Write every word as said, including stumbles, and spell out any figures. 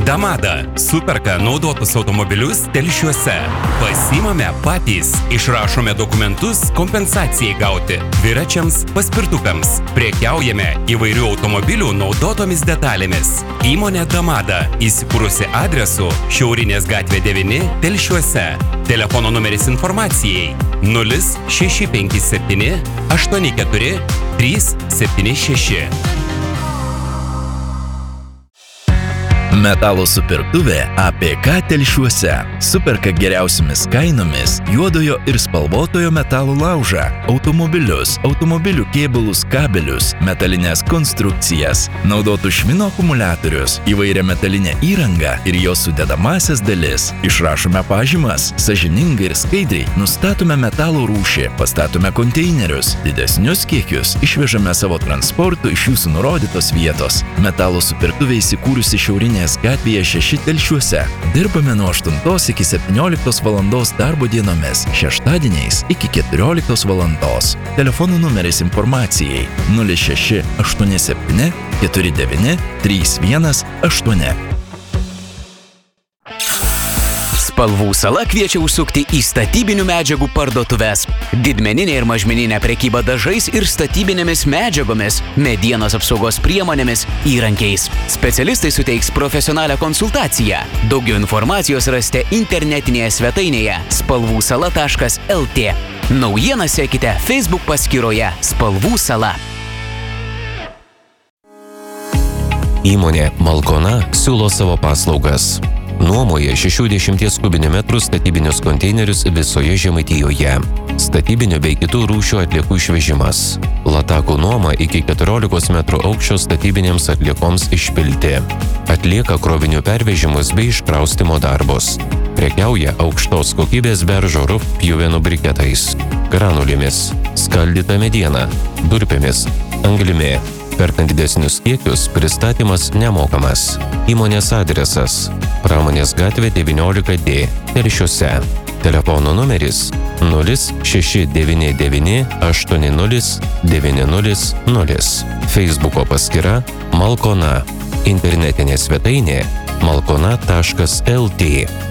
Damada superka naudotus automobilius Telšiuose. Pasiimame patys, išrašome dokumentus kompensacijai gauti dviračiams, paspirtukams. Prekiaujame įvairių automobilių naudotomis detalėmis. Įmonė Damada įsikūrusi adresu Šiaurinės gatvė devyni Telšiuose. Telefono numeris informacijai nulis šeši penki septyni aštuoni keturi trys septyni šeši. Metalo supirktuvė A P K Telšiuose. Superka geriausiamis kainomis juodojo ir spalvotojo metalo laužą, automobilius, automobilių kėbulus, kabelius, metalines konstrukcijas, naudotų švino akumuliatorius, įvairią metalinę įrangą ir jos sudedamasias dalis. Išrašome pažymas, sąžiningai ir skaidriai nustatome metalo rūšį, pastatome konteinerius, didesnius kiekius išvežame savo transportu iš jūsų nurodytos vietos. Metalo supirktuvė įsikūrusi Šiaurinės gatvėje šeši Telšiuose. Dirbame nuo aštuntos iki septynioliktos valandos darbo dienomis, šeštadieniais iki keturioliktos valandos. Telefonų numeris informacijai nulis šeši aštuoni septyni keturi devyni trys vienas aštuoni. Spalvų sala kviečia užsukti į statybinių medžiagų parduotuves. Didmeninė ir mažmeninė prekyba dažais ir statybinėmis medžiagomis, medienos apsaugos priemonėmis, įrankiais. Specialistai suteiks profesionalią konsultaciją. Daugiau informacijos rasite internetinėje svetainėje spalvų sala taškas L T. Naujieną sekite Facebook paskyroje Spalvų sala. Įmonė Malkona siūlo savo paslaugas. Nuomoja šešiasdešimties kubinių metrų statybinius konteinerius visoje Žemaitijoje. Statybinių bei kitų rūšių atliekų išvežimas. Latakų nuoma iki keturiolikos metrų aukščio statybinėms atliekoms išpilti. Atlieka krovinių pervežimus bei iškraustimo darbus. Prekiauja aukštos kokybės beržo rūf pjuvenų briketais, granulėmis, skaldyta mediena, durpėmis, anglimi. Perkant didesnius kiekius, pristatymas nemokamas. Įmonės adresas Pramonės gatvė devyniolika D Telšiuose. Telefono numeris nulis šeši devyni devyni aštuoni nulis devyni nulis nulis. Facebooko paskyra Malkona. Internetinė svetainė malkona taškas L T.